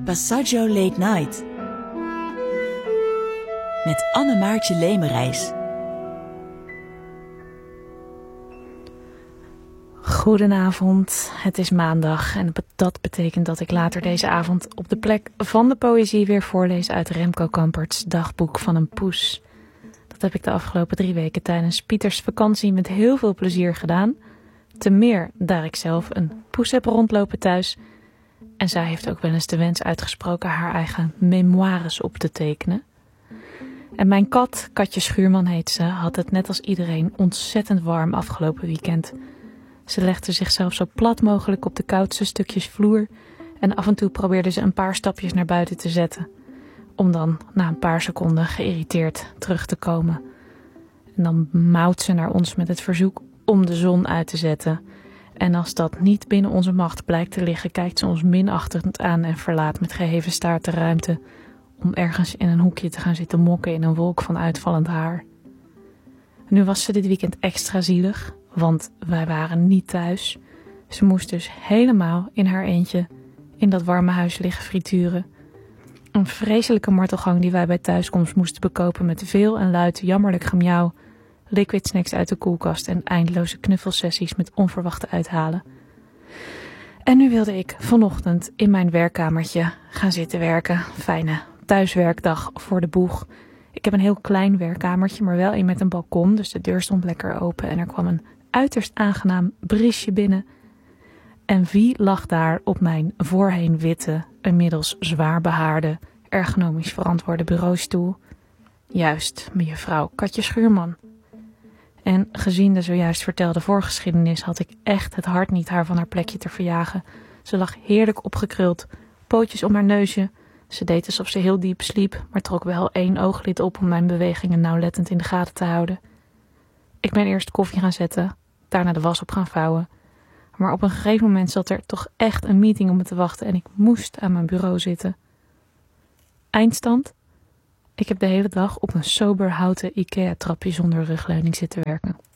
Passaggio Late Night met Anne-Maartje Lemerijs. Goedenavond, het is maandag en dat betekent dat ik later deze avond op de plek van de poëzie weer voorlees uit Remco Kamperts Dagboek van een poes. Dat heb ik de afgelopen 3 weken tijdens Pieters vakantie met heel veel plezier gedaan. Te meer daar ik zelf een poes heb rondlopen thuis. En zij heeft ook wel eens de wens uitgesproken haar eigen memoires op te tekenen. En mijn kat, Katje Schuurman heet ze, had het net als iedereen ontzettend warm afgelopen weekend. Ze legde zichzelf zo plat mogelijk op de koudste stukjes vloer en af en toe probeerde ze een paar stapjes naar buiten te zetten. Om dan na een paar seconden geïrriteerd terug te komen. En dan mouwt ze naar ons met het verzoek om de zon uit te zetten. En als dat niet binnen onze macht blijkt te liggen, kijkt ze ons minachtend aan en verlaat met geheven staart de ruimte om ergens in een hoekje te gaan zitten mokken in een wolk van uitvallend haar. Nu was ze dit weekend extra zielig, want wij waren niet thuis. Ze moest dus helemaal in haar eentje in dat warme huis liggen frituren. Een vreselijke martelgang die wij bij thuiskomst moesten bekopen met veel en luid jammerlijk gemjauw, liquid snacks uit de koelkast en eindeloze knuffelsessies met onverwachte uithalen. En nu wilde ik vanochtend in mijn werkkamertje gaan zitten werken. Fijne thuiswerkdag voor de boeg. Ik heb een heel klein werkkamertje, maar wel een met een balkon, dus de deur stond lekker open en er kwam een uiterst aangenaam briesje binnen. En wie lag daar op mijn voorheen witte, inmiddels zwaar behaarde, ergonomisch verantwoorde bureaustoel? Juist, mevrouw Katje Schuurman. En gezien de zojuist vertelde voorgeschiedenis had ik echt het hart niet haar van haar plekje te verjagen. Ze lag heerlijk opgekruld, pootjes om haar neusje. Ze deed alsof ze heel diep sliep, maar trok wel 1 ooglid op om mijn bewegingen nauwlettend in de gaten te houden. Ik ben eerst koffie gaan zetten, daarna de was op gaan vouwen. Maar op een gegeven moment zat er toch echt een meeting op me te wachten en ik moest aan mijn bureau zitten. Eindstand? Ik heb de hele dag op een sober houten IKEA-trapje zonder rugleuning zitten werken.